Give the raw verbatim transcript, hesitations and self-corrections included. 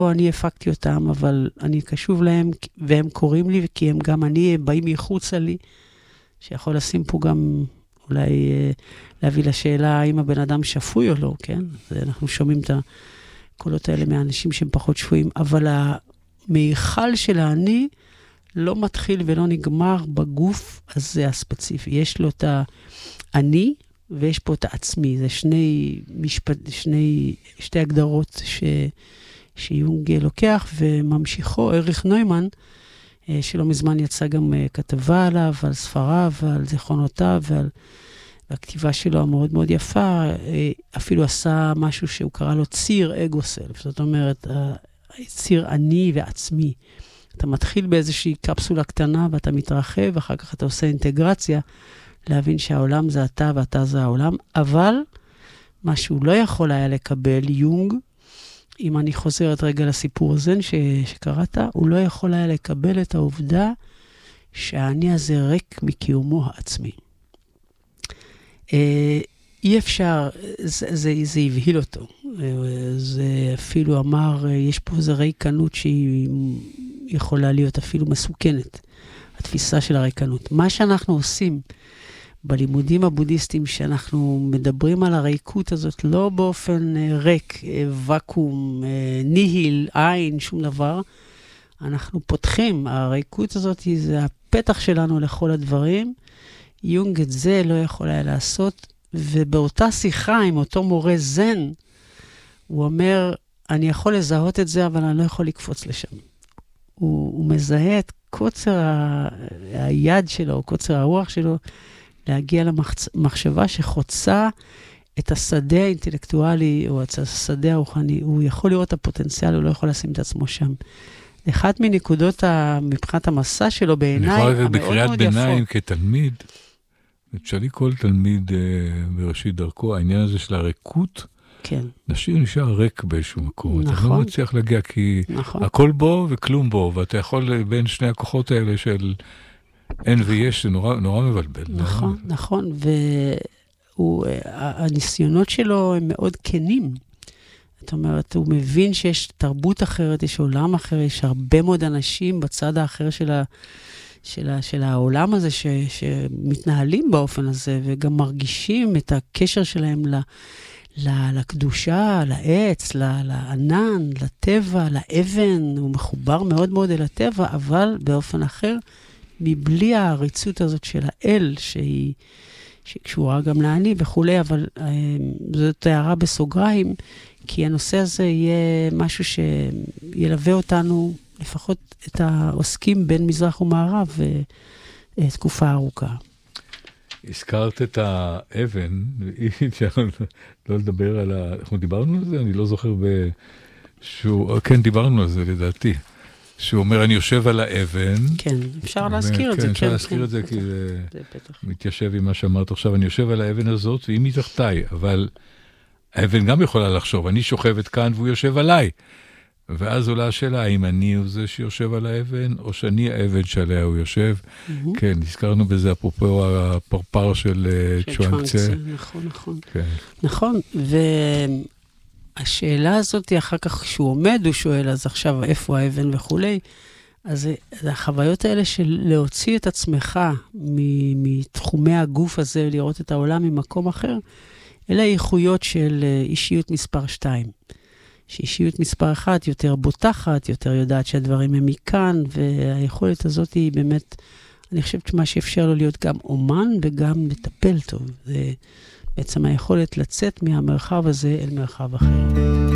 אני הפקתי אותם, אבל אני קשוב להם, והם קוראים לי, כי הם גם אני, הם באים מחוצה לי, שיכול לשים פה גם, אולי להביא לשאלה, האם הבן אדם שפוי או לא, כן? אנחנו שומעים את הקולות האלה מהאנשים שהם פחות שפויים, אבל המיכל של האני לא מתחיל ולא נגמר בגוף הזה הספציפי. יש לו את האני, ויש פה את העצמי. זה שני משפט, שני, שתי הגדרות ש... שיונג לוקח, וממשיכו, אריך נוימן, שלא מזמן יצא גם כתבה עליו, על ספריו, ועל זיכרונותיו, ועל הכתיבה שלו המאוד מאוד יפה, אפילו עשה משהו שהוא קרא לו ציר אגו-סלף, זאת אומרת, ציר אני ועצמי. אתה מתחיל באיזושהי קפסולה קטנה, ואתה מתרחב, ואחר כך אתה עושה אינטגרציה, להבין שהעולם זה אתה, ואתה זה העולם, אבל מה שהוא לא יכול היה לקבל, יונג, אם אני חוזרת רגע לסיפור הזה ש... שקראת, הוא לא יכול היה לקבל את העובדה שהאני הזה ריק מקיומו העצמי. אה, אי אפשר, זה, זה, זה הבהיל אותו. זה אפילו אמר, יש פה איזו ריקנות שהיא יכולה להיות אפילו מסוכנת. התפיסה של הריקנות. מה שאנחנו עושים בלימודים הבודהיסטיים, שאנחנו מדברים על הריקות הזאת, לא באופן ריק, וקום, ניהיל, עין, שום דבר. אנחנו פותחים, הריקות הזאת זה הפתח שלנו לכל הדברים. יונג את זה לא יכול היה לעשות, ובאותה שיחה עם אותו מורה זן, הוא אומר, אני יכול לזהות את זה, אבל אני לא יכול לקפוץ לשם. הוא, הוא מזהה את קוצר ה... היד שלו, או קוצר הרוח שלו, להגיע למחשבה שחוצה את השדה האינטלקטואלי, או את השדה הרוחני. הוא יכול לראות את הפוטנציאל, הוא לא יכול לשים את עצמו שם. אחת מנקודות מבחינת המסע שלו בעיניי, המאוד מאוד יפות. בקריאת ביניים כתלמיד, תשאלי כל תלמיד בראשית דרכו, העניין הזה של הריקות, כן. נשאיר נשאר ריק באיזשהו מקום. נכון. אתה לא מצליח להגיע, כי נכון. הכל בו וכלום בו, ואתה יכול בין שני הכוחות האלה של אין ויש, זה נורא, נורא מבלבל. נכון, נורא. נכון, והניסיונות שלו הם מאוד כנים. זאת אומרת, הוא מבין שיש תרבות אחרת, יש עולם אחר, יש הרבה מאוד אנשים בצד האחר של ה... של, ה, של העולם הזה ש, שמתנהלים באופן הזה, וגם מרגישים את הקשר שלהם ל, ל, לקדושה, לעץ, ל, לענן, לטבע, לאבן. הוא מחובר מאוד מאוד אל הטבע, אבל באופן אחר, מבלי העריצות הזאת של האל, שהיא, שקשורה גם לעני וכולי, אבל אה, זאת הערה בסוגריים, כי הנושא הזה יהיה משהו שילווה אותנו, לפחות את העוסקים בין מזרח ומערב תקופה ארוכה. הזכרת את האבן, אי אפשר לא לדבר על ה... אנחנו דיברנו על זה? אני לא זוכר ב... שהוא... כן, דיברנו על זה לדעתי. שהוא אומר, אני יושב על האבן. כן, אפשר להזכיר את זה. כן, אפשר להזכיר את זה, כי זה מתיישב עם מה שאמרת עכשיו. אני יושב על האבן הזאת, והיא מתחתיי, אבל האבן גם יכולה לחשוב. אני שוכבת כאן והוא יושב עליי. ואז עולה השאלה, האם אני הוא זה שיושב על האבן, או שאני האבן שעליה הוא יושב. Mm-hmm. כן, נזכרנו בזה, אפרופו הפרפר של צ'ואנגצה. נכון, נכון. כן. נכון, והשאלה הזאת, אחר כך שהוא עומד, הוא שואל, אז עכשיו איפה האבן וכולי, אז החוויות האלה של להוציא את עצמך מתחומי הגוף הזה, לראות את העולם ממקום אחר, אלה האיכויות של אישיות מספר שתיים. שאישיות מספר אחת יותר בוטחת, יותר יודעת שהדברים הם מכאן, והיכולת הזאת היא באמת, אני חושבת שמה שאפשר לו להיות גם אומן וגם לטפל טוב. זה בעצם היכולת לצאת מהמרחב הזה אל מרחב אחר.